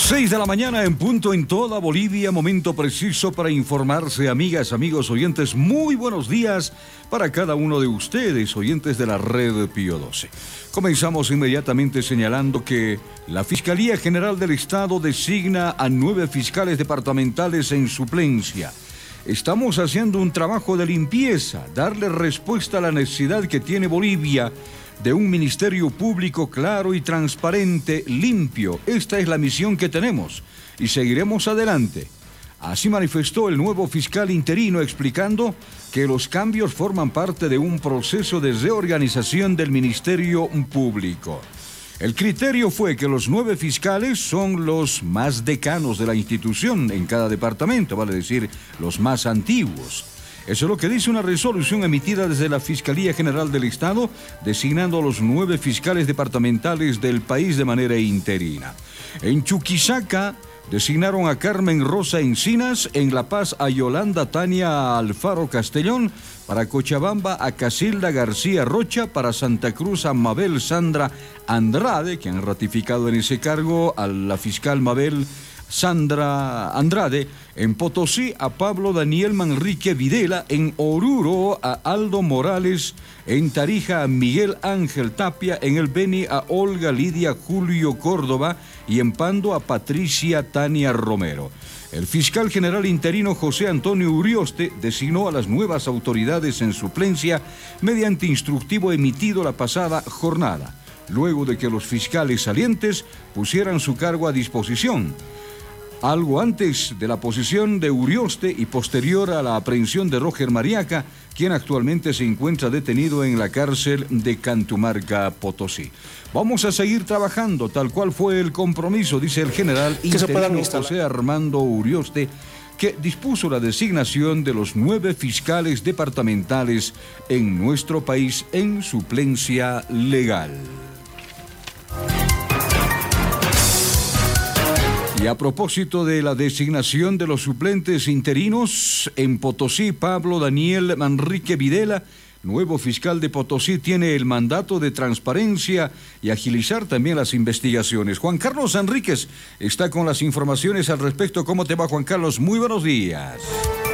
6 de la mañana en punto en toda Bolivia, momento preciso para informarse, amigas, amigos, oyentes. Muy buenos días para cada uno de ustedes, oyentes de la red Pío XII. Comenzamos inmediatamente señalando que la Fiscalía General del Estado designa a 9 fiscales departamentales en suplencia. Estamos haciendo un trabajo de limpieza, darle respuesta a la necesidad que tiene Bolivia de un ministerio público claro y transparente, limpio. Esta es la misión que tenemos y seguiremos adelante. Así manifestó el nuevo fiscal interino, explicando que los cambios forman parte de un proceso de reorganización del Ministerio Público. El criterio fue que los 9 fiscales son los más decanos de la institución en cada departamento, vale decir, los más antiguos. Eso es lo que dice una resolución emitida desde la Fiscalía General del Estado, designando a los 9 fiscales departamentales del país de manera interina. En Chuquisaca designaron a Carmen Rosa Encinas, en La Paz a Yolanda Tania Alfaro Castellón, para Cochabamba a Casilda García Rocha, para Santa Cruz a Mabel Sandra Andrade, que han ratificado en ese cargo a la fiscal Mabel Sandra Andrade, en Potosí a Pablo Daniel Manrique Videla, en Oruro a Aldo Morales, en Tarija a Miguel Ángel Tapia, en el Beni a Olga Lidia Julio Córdoba y en Pando a Patricia Tania Romero. El fiscal general interino José Antonio Urioste designó a las nuevas autoridades en suplencia mediante instructivo emitido la pasada jornada, luego de que los fiscales salientes pusieran su cargo a disposición. Algo antes de la posición de Urioste y posterior a la aprehensión de Roger Mariaca, quien actualmente se encuentra detenido en la cárcel de Cantumarca, Potosí. Vamos a seguir trabajando, tal cual fue el compromiso, dice el general interino José Armando Urioste, que dispuso la designación de los 9 fiscales departamentales en nuestro país en suplencia legal. Y a propósito de la designación de los suplentes interinos, en Potosí, Pablo Daniel Manrique Videla, nuevo fiscal de Potosí, tiene el mandato de transparencia y agilizar también las investigaciones. Juan Carlos Enríquez está con las informaciones al respecto. ¿Cómo te va, Juan Carlos? Muy buenos días.